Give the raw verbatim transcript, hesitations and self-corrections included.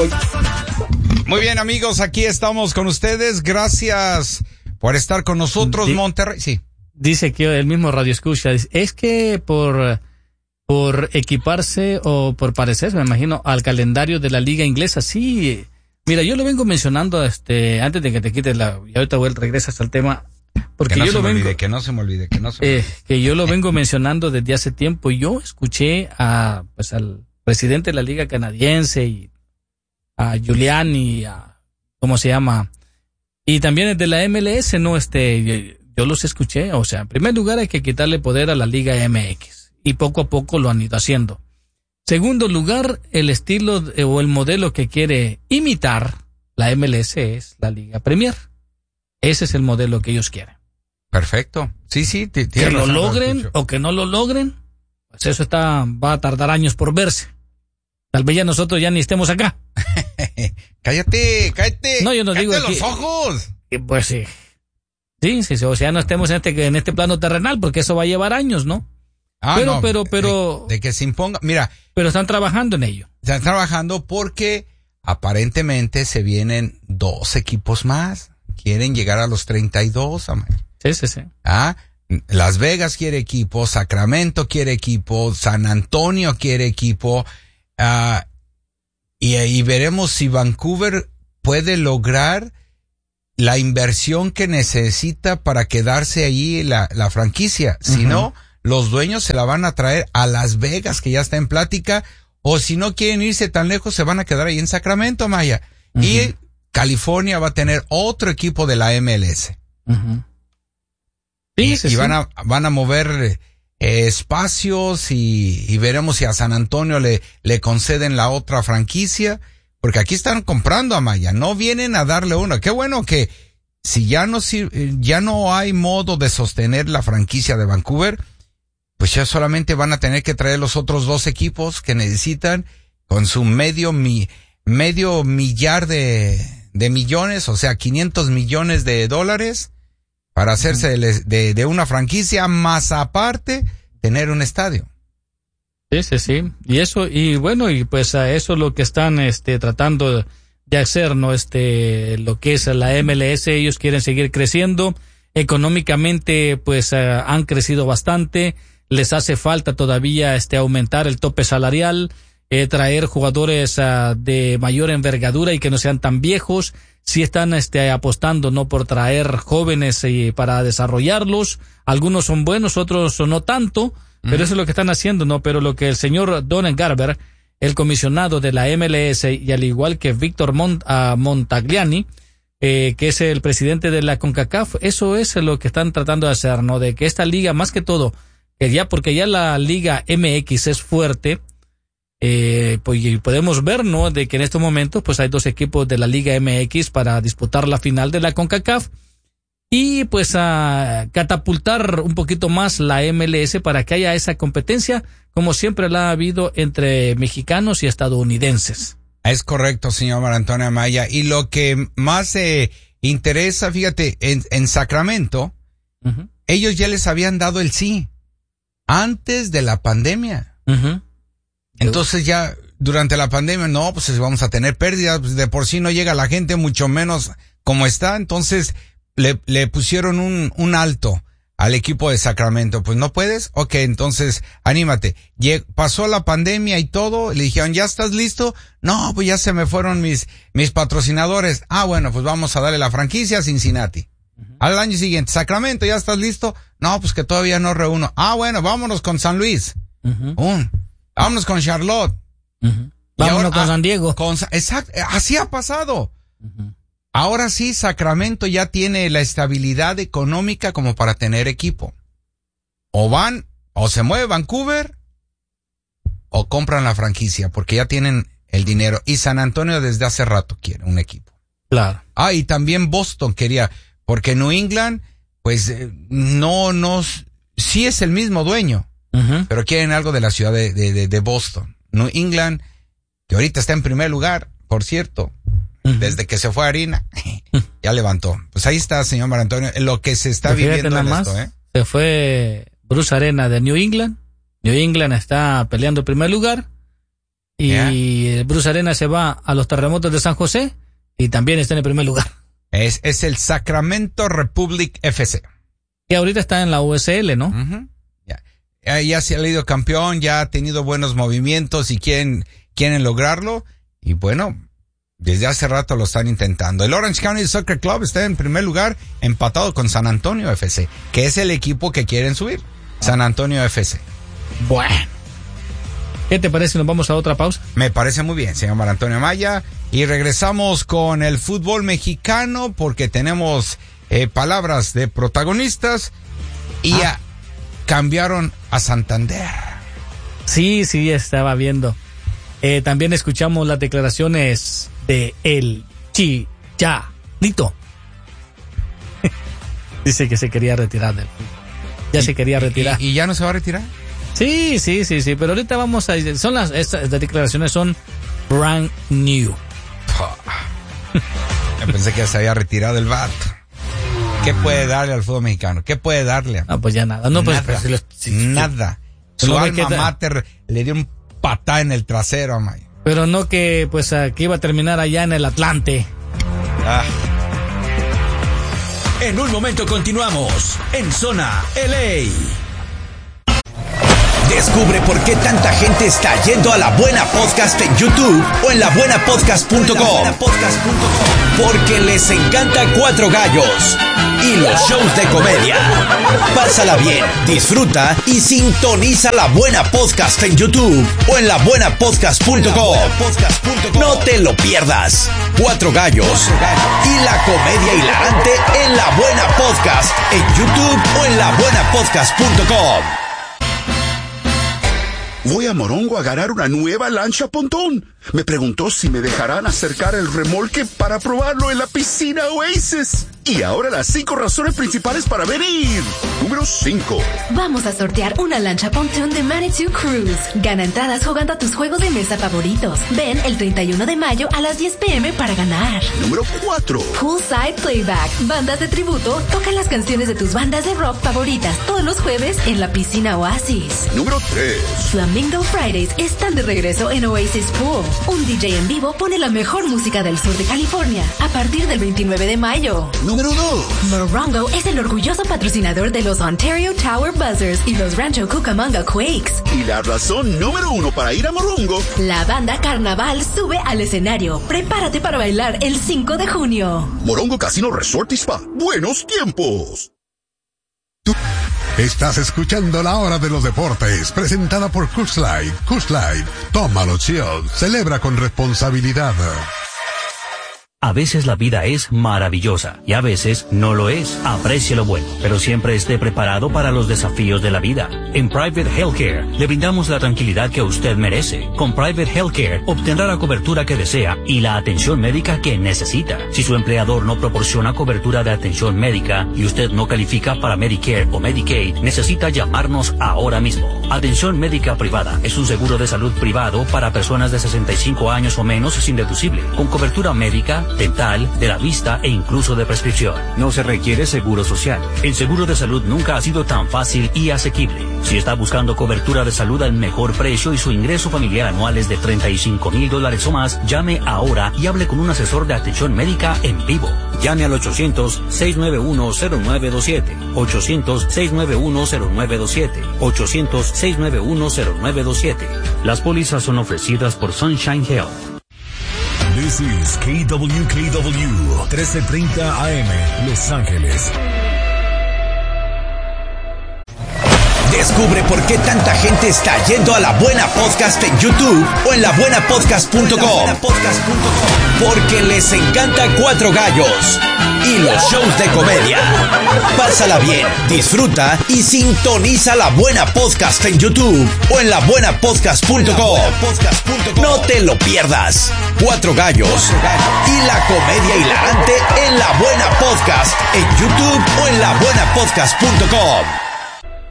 Muy bien, amigos, aquí estamos con ustedes. Gracias por estar con nosotros, Di- Monterrey. Sí. Dice que el mismo Radio Escucha, dice, es que por, por equiparse o por parecerse, me imagino, al calendario de la liga inglesa, sí. Mira, yo lo vengo mencionando este antes de que te quites la... Y ahorita vuelvo, regresas al tema. Porque Que no yo se lo me vengo... olvide, que no se me olvide, que no se me Eh, olvide. que yo lo vengo mencionando desde hace tiempo. Yo escuché a, pues, al presidente de la liga canadiense y a Giuliani, a, ¿cómo se llama? Y también el de la M L S, ¿no? Este, yo, yo los escuché. O sea, en primer lugar hay que quitarle poder a la Liga M X. Y poco a poco lo han ido haciendo. Segundo lugar, el estilo de, o el modelo que quiere imitar la M L S es la Liga Premier. Ese es el modelo que ellos quieren. Perfecto. Sí, sí. T- Que lo logren o que no lo logren, pues eso está, va a tardar años por verse. Tal vez ya nosotros ya ni estemos acá. Cállate, cállate. No, yo no digo cállate aquí- los ojos. Y pues sí. Sí, sí, sí, o sea, no estemos en este, en este plano terrenal, porque eso va a llevar años, ¿no? Ah, Pero, no, pero, pero- De, de que se imponga. Mira, Pero están trabajando en ello. están trabajando porque aparentemente se vienen dos equipos más. Quieren llegar a los treinta y dos. Amaya. Sí, sí, sí. Ah, Las Vegas quiere equipo, Sacramento quiere equipo, San Antonio quiere equipo, ah, y ahí veremos si Vancouver puede lograr la inversión que necesita para quedarse ahí la, la franquicia. Si Ujú. no, los dueños se la van a traer a Las Vegas, que ya está en plática, o si no quieren irse tan lejos, se van a quedar ahí en Sacramento, Maya. Ujú. Y California va a tener otro equipo de la M L S. Ujú. Sí, y, sí, y sí. van a van a mover eh, espacios y, y veremos si a San Antonio le le conceden la otra franquicia, porque aquí están comprando a Maya, no vienen a darle uno. Qué bueno que si ya no sir- ya no hay modo de sostener la franquicia de Vancouver, pues ya solamente van a tener que traer los otros dos equipos que necesitan con su medio mi medio millar de de millones, o sea, quinientos millones de dólares. Para hacerse de, de, de una franquicia, más aparte, tener un estadio. Sí, sí, sí. Y eso, y bueno, y pues a eso es lo que están este, tratando de hacer, ¿no? Este, lo que es la M L S, ellos quieren seguir creciendo. Económicamente, pues eh, han crecido bastante. Les hace falta todavía este, aumentar el tope salarial, eh, traer jugadores uh, de mayor envergadura y que no sean tan viejos. Sí están este, apostando no por traer jóvenes eh, para desarrollarlos. Algunos son buenos, otros no tanto, pero uh-huh. Eso es lo que están haciendo, ¿no? Pero lo que el señor Don Garber, el comisionado de la M L S, y al igual que Víctor Mont, uh, Montagliani, eh, que es el presidente de la CONCACAF, eso es lo que están tratando de hacer, ¿no? De que esta liga, más que todo, que ya porque ya la liga M X es fuerte, Eh, pues podemos ver, ¿no? De que en estos momentos pues hay dos equipos de la Liga M X para disputar la final de la CONCACAF y pues a catapultar un poquito más la M L S para que haya esa competencia como siempre la ha habido entre mexicanos y estadounidenses. Es correcto, señor Antonio Amaya. Y lo que más eh, interesa, fíjate, en, en Sacramento, uh-huh. ellos ya les habían dado el sí antes de la pandemia. Uh-huh. Entonces ya durante la pandemia, no, pues vamos a tener pérdidas, pues de por sí no llega la gente, mucho menos como está. Entonces le, le pusieron un, un alto al equipo de Sacramento. Pues no puedes, ok, entonces anímate. Lleg- pasó la pandemia y todo, le dijeron, ¿ya estás listo? No, pues ya se me fueron mis, mis patrocinadores. Ah, bueno, pues vamos a darle la franquicia a Cincinnati. Uh-huh. Al año siguiente, Sacramento, ¿ya estás listo? No, pues que todavía no reúno. Ah, bueno, vámonos con San Luis. Uh-huh. Un. Vámonos con Charlotte. Uh-huh. Vámonos ahora, con San Diego. Con, exacto, así ha pasado. Uh-huh. Ahora sí, Sacramento ya tiene la estabilidad económica como para tener equipo. O van, o se mueve Vancouver, o compran la franquicia, porque ya tienen el dinero. Y San Antonio desde hace rato quiere un equipo. Claro. Ah, y también Boston quería, porque New England, pues, eh, no, no, sí es el mismo dueño. Uh-huh. Pero quieren algo de la ciudad de, de, de Boston. New England, que ahorita está en primer lugar, por cierto, uh-huh. desde que se fue a Harina, ya levantó. Pues ahí está, señor Mar Antonio, lo que se está viviendo en más, esto, ¿eh? Se fue Bruce Arena de New England. New England está peleando el primer lugar. y yeah. Bruce Arena se va a los Terremotos de San José y también está en el primer lugar. Es, es el Sacramento Republic F C. Que ahorita está en la U S L, ¿no? Uh-huh. Ya. ya se ha ido campeón, ya ha tenido buenos movimientos y quieren, quieren lograrlo. Y bueno, desde hace rato lo están intentando. El Orange County Soccer Club está en primer lugar, empatado con San Antonio F C, que es el equipo que quieren subir. San Antonio F C. Bueno. ¿Qué te parece si nos vamos a otra pausa? Me parece muy bien, señor Antonio Maya. Y regresamos con el fútbol mexicano porque tenemos eh, palabras de protagonistas y ah. ya cambiaron a Santander. Sí, sí, estaba viendo. Eh, también escuchamos las declaraciones de el Chicharito. Dice que se quería retirar del fútbol. Ya y, se quería retirar. ¿Y, ¿Y ya no se va a retirar? Sí, sí, sí, sí, pero ahorita vamos a... Son las, estas las declaraciones son brand new. Yo pensé que se había retirado el vato. ¿Qué puede darle al fútbol mexicano? ¿Qué puede darle? No, pues ya nada. No, pues, nada. Pues, si si, nada. Su no alma mater le dio un patá en el trasero, Amaya. Pero no que, pues, que iba a terminar allá en el Atlante. Ah. En un momento continuamos en Zona L A. Descubre por qué tanta gente está yendo a La Buena Podcast en YouTube o en la buena podcast punto com. Porque les encanta Cuatro Gallos y los shows de comedia. Pásala bien, disfruta y sintoniza La Buena Podcast en YouTube o en la buena podcast punto com. No te lo pierdas. Cuatro Gallos y la comedia hilarante en La Buena Podcast en YouTube o en la buena podcast punto com. Voy a Morongo a agarrar una nueva lancha pontón. Me preguntó si me dejarán acercar el remolque para probarlo en la piscina Oasis. Y ahora las cinco razones principales para venir. Número cinco. Vamos a sortear una lancha pontón de Manitou Cruise. Gana entradas jugando a tus juegos de mesa favoritos. Ven el treinta y uno de mayo a las diez pm para ganar. Número cuatro. Poolside Playback. Bandas de tributo tocan las canciones de tus bandas de rock favoritas todos los jueves en la piscina Oasis. Número tres. Flamingo Fridays están de regreso en Oasis Pool. Un D J en vivo pone la mejor música del sur de California a partir del veintinueve de mayo. Número dos. Morongo es el orgulloso patrocinador de los Ontario Tower Buzzers y los Rancho Cucamonga Quakes. Y la razón número uno para ir a Morongo. La banda Carnaval sube al escenario. Prepárate para bailar el cinco de junio. Morongo Casino Resort y Spa. ¡Buenos tiempos! Tú estás escuchando La Hora de los Deportes, presentada por Coors Light. Coors Light, tómalo chill, celebra con responsabilidad. A veces la vida es maravillosa y a veces no lo es. Aprecie lo bueno, pero siempre esté preparado para los desafíos de la vida. En Private Healthcare le brindamos la tranquilidad que usted merece. Con Private Healthcare obtendrá la cobertura que desea y la atención médica que necesita. Si su empleador no proporciona cobertura de atención médica y usted no califica para Medicare o Medicaid, necesita llamarnos ahora mismo. Atención médica privada es un seguro de salud privado para personas de sesenta y cinco años o menos sin deducible, con cobertura médica, dental, de la vista e incluso de prescripción. No se requiere seguro social. El seguro de salud nunca ha sido tan fácil y asequible. Si está buscando cobertura de salud al mejor precio y su ingreso familiar anual es de treinta y cinco mil dólares o más, llame ahora y hable con un asesor de atención médica en vivo. Llame al ochocientos, seiscientos noventa y uno, cero nueve dos siete. ochocientos, seiscientos noventa y uno, cero nueve dos siete. ochocientos, seiscientos noventa y uno, cero nueve dos siete. Las pólizas son ofrecidas por Sunshine Health. This is K W K W, trece treinta A M, Los Ángeles. Descubre por qué tanta gente está yendo a La Buena Podcast en YouTube o en la buena podcast punto com. Porque les encanta Cuatro Gallos y los shows de comedia. Pásala bien, disfruta y sintoniza La Buena Podcast en YouTube o en la buena podcast punto com. No te lo pierdas. Cuatro Gallos y la comedia hilarante en La Buena Podcast en YouTube o en la buena podcast punto com.